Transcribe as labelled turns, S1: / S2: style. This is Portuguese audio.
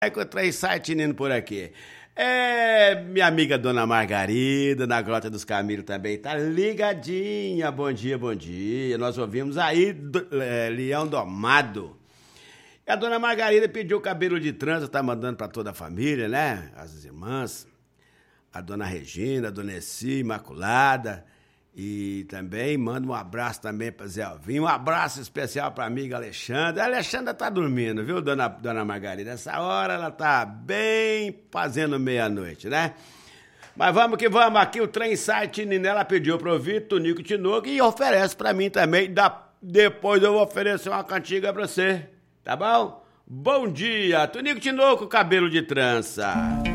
S1: Com o trem Sartinino por aqui. Minha amiga Dona Margarida, na Grota dos Camilo também, tá ligadinha. Bom dia, bom dia. Nós ouvimos aí Leão Domado. E a Dona Margarida pediu o cabelo de trança, tá mandando pra toda a família, né? As irmãs, a Dona Regina, a Dona Essi, Imaculada. E também manda um abraço também pra Zé Alvinho. Um abraço especial pra amiga Alexandra. A Alexandra tá dormindo, viu, dona Margarida? Essa hora ela tá bem fazendo meia-noite, né? Mas vamos que vamos. Aqui o trem Sartinino, ela pediu pra ouvir Tonico Tinoco e oferece pra mim também. Depois eu vou oferecer uma cantiga pra você, tá bom? Bom dia, Tonico Tinoco, cabelo de trança.